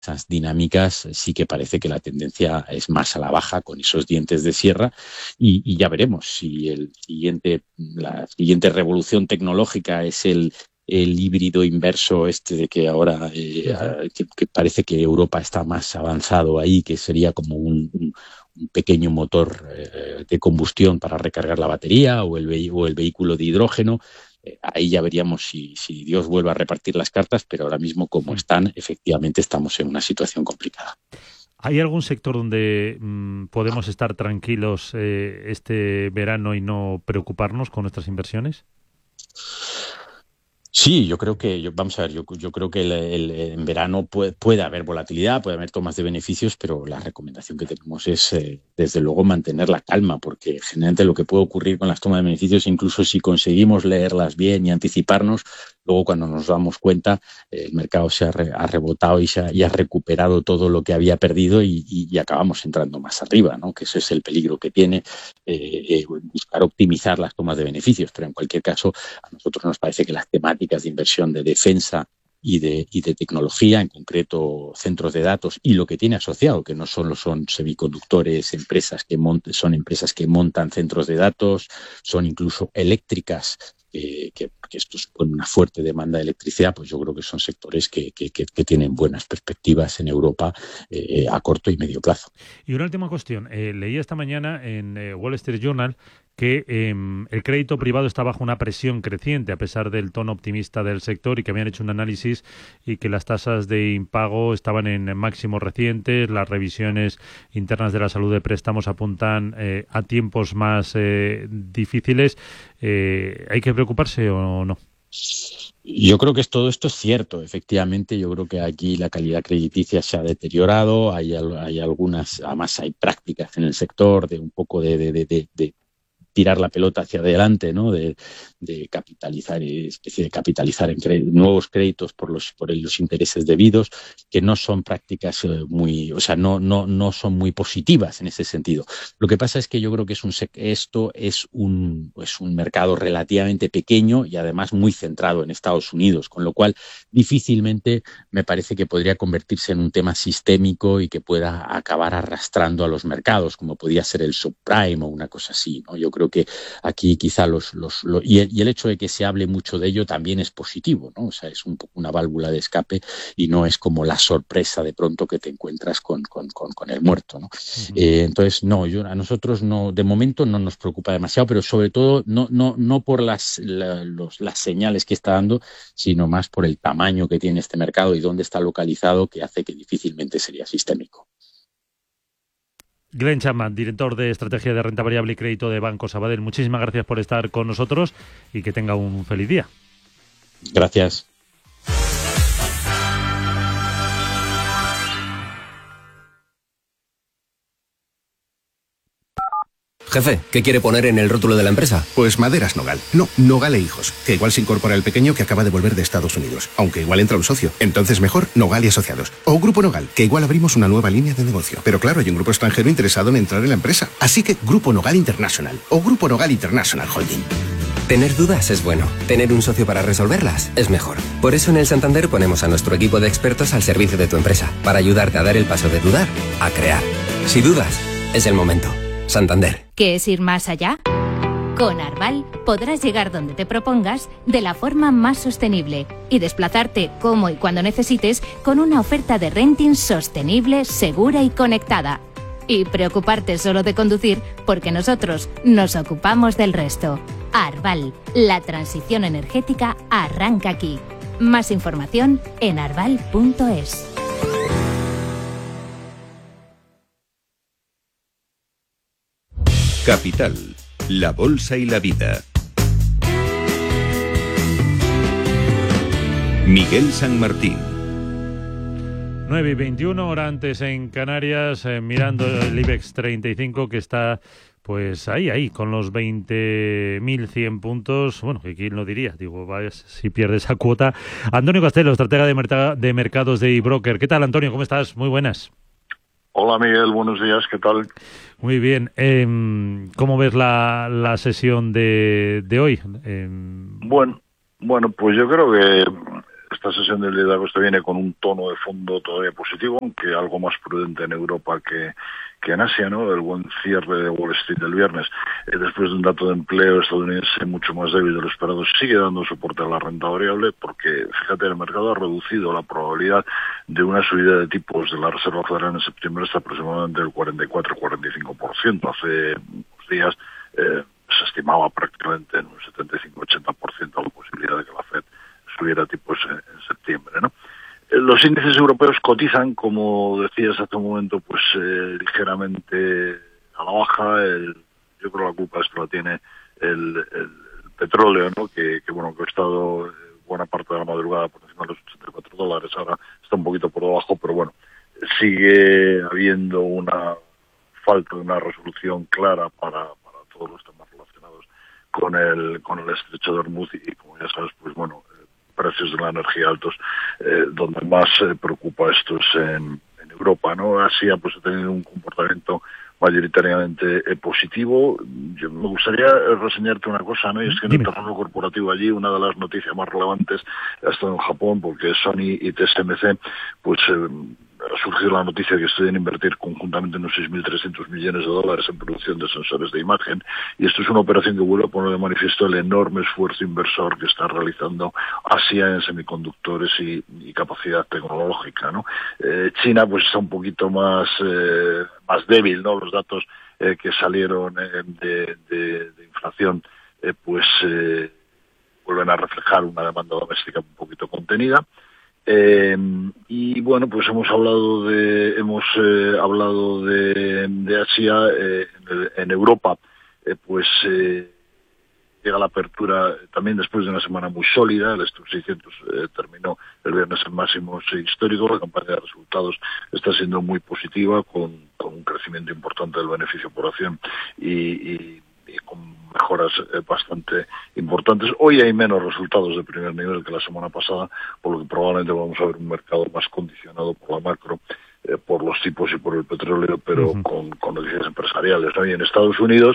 esas dinámicas, sí que parece que la tendencia es más a la baja con esos dientes de sierra y ya veremos si la siguiente revolución tecnológica es el híbrido inverso de que ahora que parece que Europa está más avanzado ahí, que sería como un pequeño motor de combustión para recargar la batería o el vehículo de hidrógeno. Ahí ya veríamos si Dios vuelve a repartir las cartas, pero ahora mismo como están, efectivamente estamos en una situación complicada. ¿Hay algún sector donde podemos estar tranquilos este verano y no preocuparnos con nuestras inversiones? Sí, vamos a ver, yo creo que en verano puede haber volatilidad, puede haber tomas de beneficios, pero la recomendación que tenemos es, desde luego, mantener la calma, porque generalmente lo que puede ocurrir con las tomas de beneficios, incluso si conseguimos leerlas bien y anticiparnos, luego cuando nos damos cuenta, el mercado ha rebotado y ha recuperado todo lo que había perdido y acabamos entrando más arriba, ¿no? Que ese es el peligro que tiene buscar optimizar las tomas de beneficios, pero en cualquier caso a nosotros nos parece que las temáticas de inversión de defensa y de tecnología, en concreto centros de datos, y lo que tiene asociado, que no solo son semiconductores, son empresas que montan centros de datos, son incluso eléctricas, porque esto supone una fuerte demanda de electricidad, pues yo creo que son sectores que tienen buenas perspectivas en Europa a corto y medio plazo. Y una última cuestión. Leí esta mañana en Wall Street Journal que el crédito privado está bajo una presión creciente a pesar del tono optimista del sector y que habían hecho un análisis y que las tasas de impago estaban en máximos recientes, las revisiones internas de la salud de préstamos apuntan a tiempos más difíciles. ¿Hay que preocuparse o no? Yo creo que todo esto es cierto, efectivamente. Yo creo que aquí la calidad crediticia se ha deteriorado, hay algunas, además hay prácticas en el sector de un poco de tirar la pelota hacia adelante, ¿no? De capitalizar, especie de capitalizar en nuevos créditos por los intereses debidos, que no son prácticas no son muy positivas en ese sentido. Lo que pasa es que yo creo que esto es un mercado relativamente pequeño y además muy centrado en Estados Unidos, con lo cual difícilmente me parece que podría convertirse en un tema sistémico y que pueda acabar arrastrando a los mercados, como podía ser el subprime o una cosa así, ¿no? Yo creo que aquí quizá y el hecho de que se hable mucho de ello también es positivo, ¿no? O sea, es un poco una válvula de escape y no es como la sorpresa de pronto que te encuentras con el muerto, ¿no? Entonces, no, a nosotros no, de momento no nos preocupa demasiado, pero sobre todo no por las señales que está dando, sino más por el tamaño que tiene este mercado y dónde está localizado, que hace que difícilmente sería sistémico. Glenn Chapman, director de Estrategia de Renta Variable y Crédito de Banco Sabadell, muchísimas gracias por estar con nosotros y que tenga un feliz día. Gracias. Jefe, ¿qué quiere poner en el rótulo de la empresa? Pues Maderas Nogal. No, Nogal e Hijos, que igual se incorpora el pequeño que acaba de volver de Estados Unidos. Aunque igual entra un socio. Entonces mejor Nogal y Asociados. O Grupo Nogal, que igual abrimos una nueva línea de negocio. Pero claro, hay un grupo extranjero interesado en entrar en la empresa. Así que Grupo Nogal International o Grupo Nogal International Holding. Tener dudas es bueno. Tener un socio para resolverlas es mejor. Por eso en el Santander ponemos a nuestro equipo de expertos al servicio de tu empresa, para ayudarte a dar el paso de dudar a crear. Si dudas, es el momento. Santander. ¿Qué es ir más allá? Con Arval podrás llegar donde te propongas de la forma más sostenible y desplazarte como y cuando necesites con una oferta de renting sostenible, segura y conectada. Y preocuparte solo de conducir porque nosotros nos ocupamos del resto. Arval, la transición energética arranca aquí. Más información en arval.es. Capital, la bolsa y la vida. Miguel San Martín. 9:21, hora antes en Canarias, mirando el IBEX 35 que está pues ahí, con los 20.100 puntos. Bueno, que quién lo diría, digo, vayas si pierdes esa cuota. Antonio Castelo, estratega de mercados de eBroker. ¿Qué tal, Antonio? ¿Cómo estás? Muy buenas. Hola Miguel, buenos días, ¿qué tal? Muy bien. ¿Cómo ves la sesión de hoy? Bueno, pues yo creo que esta sesión del 10 de agosto viene con un tono de fondo todavía positivo, aunque algo más prudente en Europa que en Asia, ¿no? El buen cierre de Wall Street del viernes, después de un dato de empleo estadounidense mucho más débil de lo esperado, sigue dando soporte a la renta variable, porque, fíjate, el mercado ha reducido la probabilidad de una subida de tipos de la Reserva Federal en septiembre hasta aproximadamente el 44-45%. Hace unos días se estimaba prácticamente en un 75-80% la posibilidad de que la Fed subiera tipos en septiembre, ¿no? Los índices europeos cotizan, como decías hace un momento, pues ligeramente a la baja. Yo creo que la culpa de esto la tiene el petróleo, ¿no? Que ha estado buena parte de la madrugada por encima de los $84, ahora está un poquito por debajo, pero bueno, sigue habiendo una falta de una resolución clara para todos los temas relacionados con el estrecho de Hormuz, y como ya sabes, pues bueno, precios de la energía altos, donde más preocupa esto es en Europa, ¿no? Asia pues ha tenido un comportamiento mayoritariamente positivo. Yo me gustaría reseñarte una cosa, ¿no? Y es que en el terreno corporativo allí una de las noticias más relevantes ha estado en Japón, porque Sony y TSMC pues ha surgido la noticia que estudian invertir conjuntamente unos $6.300 millones en producción de sensores de imagen, y esto es una operación que vuelve a poner de manifiesto el enorme esfuerzo inversor que está realizando Asia en semiconductores y capacidad tecnológica, ¿no? China pues está un poquito más débil, ¿no? Los datos que salieron de inflación vuelven a reflejar una demanda doméstica un poquito contenida. Y bueno, pues hemos hablado de Asia. En Europa llega la apertura también después de una semana muy sólida. El Stoxx 600 terminó el viernes en máximos históricos. La campaña de resultados está siendo muy positiva, con un crecimiento importante del beneficio por acción y con mejoras bastante importantes. Hoy hay menos resultados de primer nivel que la semana pasada, por lo que probablemente vamos a ver un mercado más condicionado por la macro, por los tipos y por el petróleo, pero con noticias empresariales, ¿no? Y en Estados Unidos,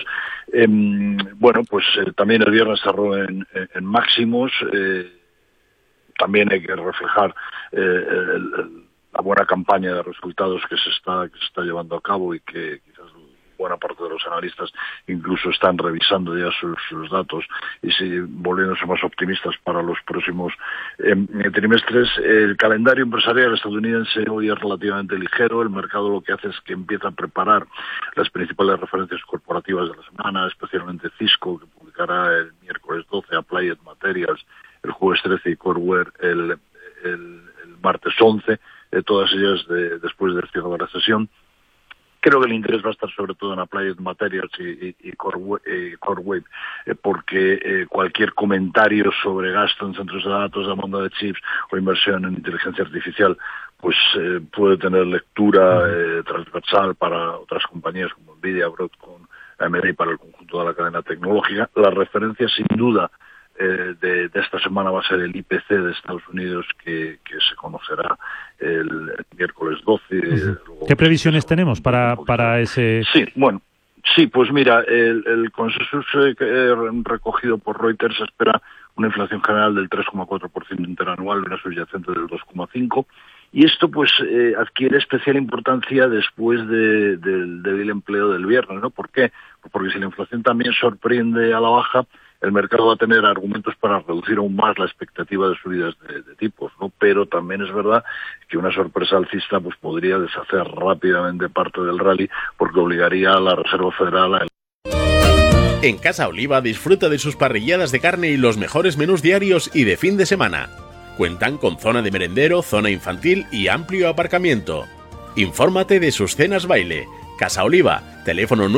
también el viernes cerró en máximos. También hay que reflejar la buena campaña de resultados que se está llevando a cabo, y que quizás buena parte de los analistas incluso están revisando ya sus datos y volviéndose más optimistas para los próximos trimestres. El calendario empresarial estadounidense hoy es relativamente ligero. El mercado lo que hace es que empieza a preparar las principales referencias corporativas de la semana, especialmente Cisco, que publicará el miércoles 12, Applied Materials el jueves 13 y Coreware el martes 11, todas ellas después del cierre de la sesión. Creo que el interés va a estar sobre todo en Applied Materials y Corewave, porque cualquier comentario sobre gasto en centros de datos, demanda de chips o inversión en inteligencia artificial pues puede tener lectura transversal para otras compañías como Nvidia, Broadcom, AMD y para el conjunto de la cadena tecnológica. La referencia sin duda de esta semana va a ser el IPC de Estados Unidos, que se conocerá el miércoles 12. ¿Qué previsiones tenemos para ese...? Sí, pues mira, el consenso recogido por Reuters espera una inflación general del 3,4% interanual, una subyacente del 2,5%, y esto pues adquiere especial importancia después del débil empleo del viernes, ¿no? ¿Por qué? Pues porque si la inflación también sorprende a la baja, el mercado va a tener argumentos para reducir aún más la expectativa de subidas de tipos, ¿no? Pero también es verdad que una sorpresa alcista pues podría deshacer rápidamente parte del rally, porque obligaría a la Reserva Federal a... En Casa Oliva disfruta de sus parrilladas de carne y los mejores menús diarios y de fin de semana. Cuentan con zona de merendero, zona infantil y amplio aparcamiento. Infórmate de sus cenas baile. Casa Oliva, teléfono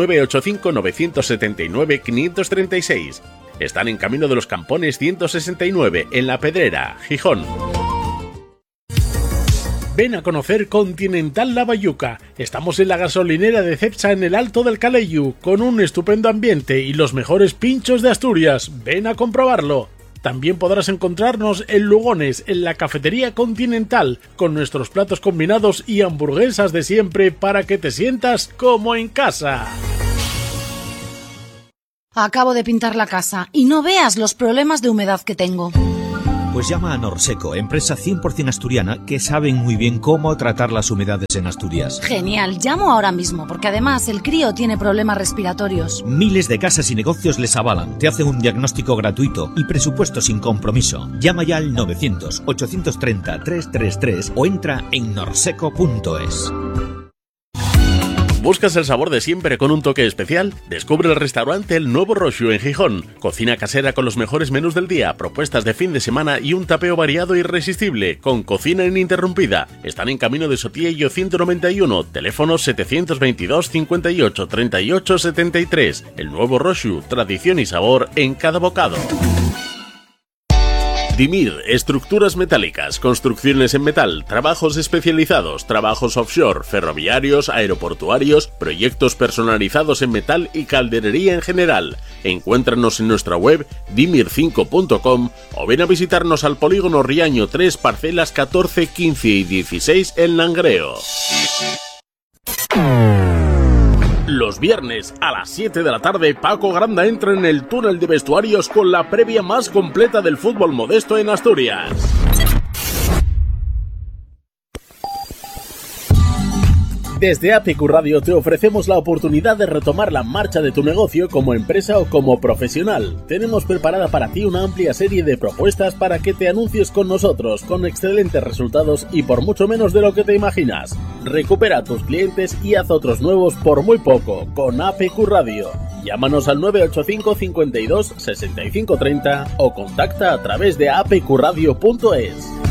985-979-536. Están en Camino de los Campones 169, en La Pedrera, Gijón. Ven a conocer Continental La Bayuca. Estamos en la gasolinera de Cepsa en el Alto del Calellu, con un estupendo ambiente y los mejores pinchos de Asturias. Ven a comprobarlo. También podrás encontrarnos en Lugones, en la Cafetería Continental, con nuestros platos combinados y hamburguesas de siempre para que te sientas como en casa. Acabo de pintar la casa y no veas los problemas de humedad que tengo. Pues llama a Norseco, empresa 100% asturiana que saben muy bien cómo tratar las humedades en Asturias. Genial, llamo ahora mismo, porque además el crío tiene problemas respiratorios. Miles de casas y negocios les avalan, te hacen un diagnóstico gratuito y presupuesto sin compromiso. Llama ya al 900-830-333 o entra en norseco.es. ¿Buscas el sabor de siempre con un toque especial? Descubre el restaurante El Nuevo Roxu en Gijón. Cocina casera con los mejores menús del día, propuestas de fin de semana y un tapeo variado e irresistible, con cocina ininterrumpida. Están en Camino de Sotillo 191, teléfono 722 58 38 73. El Nuevo Roxu, tradición y sabor en cada bocado. Dimir, estructuras metálicas, construcciones en metal, trabajos especializados, trabajos offshore, ferroviarios, aeroportuarios, proyectos personalizados en metal y calderería en general. Encuéntranos en nuestra web dimir5.com o ven a visitarnos al polígono Riaño 3, parcelas 14, 15 y 16 en Langreo. Los viernes a las 7 de la tarde, Paco Granda entra en el túnel de vestuarios con la previa más completa del fútbol modesto en Asturias. Desde APQ Radio te ofrecemos la oportunidad de retomar la marcha de tu negocio como empresa o como profesional. Tenemos preparada para ti una amplia serie de propuestas para que te anuncies con nosotros, con excelentes resultados y por mucho menos de lo que te imaginas. Recupera a tus clientes y haz otros nuevos por muy poco, con APQ Radio. Llámanos al 985 52 65 30 o contacta a través de apqradio.es.